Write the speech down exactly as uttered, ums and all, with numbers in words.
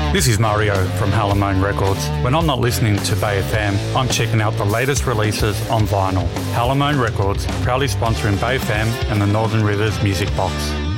This is Mario from Halamone Records. When I'm not listening to Bay F M, I'm checking out the latest releases on vinyl. Halamone Records, proudly sponsoring Bay F M and the Northern Rivers Music Box.